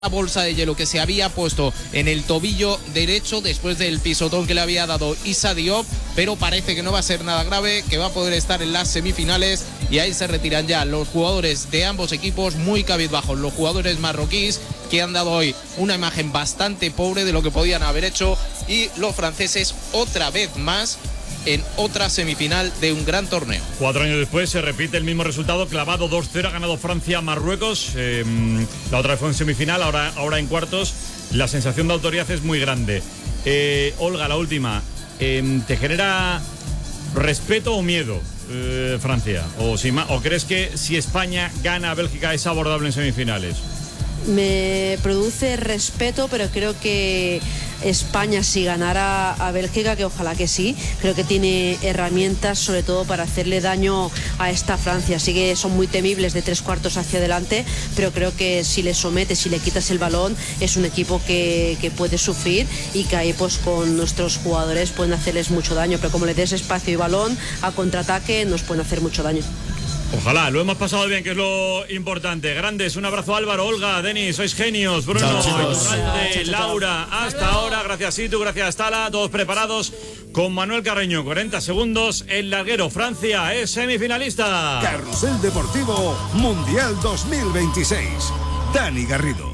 la bolsa de hielo que se había puesto en el tobillo derecho después del pisotón que le había dado Issa Diop, pero parece que no va a ser nada grave, que va a poder estar en las semifinales y ahí se retiran ya los jugadores de ambos equipos muy cabizbajos, los jugadores marroquíes que han dado hoy una imagen bastante pobre de lo que podían haber hecho, y los franceses otra vez más en otra semifinal de un gran torneo. 4 años después se repite el mismo resultado, clavado 2-0, ha ganado Francia a Marruecos. La otra vez fue en semifinal, ahora en cuartos. La sensación de autoridad es muy grande. Olga, la última. ¿Te genera respeto o miedo Francia? ¿O crees que si España gana a Bélgica es abordable en semifinales? Me produce respeto, pero creo que España, si ganara a Bélgica, que ojalá que sí, creo que tiene herramientas sobre todo para hacerle daño a esta Francia. Sí que son muy temibles de 3/4 hacia adelante, pero creo que si le sometes, si le quitas el balón, es un equipo que puede sufrir y que ahí pues con nuestros jugadores pueden hacerles mucho daño, pero como le des espacio y balón a contraataque nos pueden hacer mucho daño. Ojalá, lo hemos pasado bien, que es lo importante. Grandes, un abrazo Álvaro, Olga, Denis, sois genios. Bruno, Iturralde, Laura, hasta ahora. Gracias Itu, gracias Tala, todos preparados con Manuel Carreño. 40 segundos, el larguero. Francia es semifinalista. Carrusel Deportivo Mundial 2026. Dani Garrido.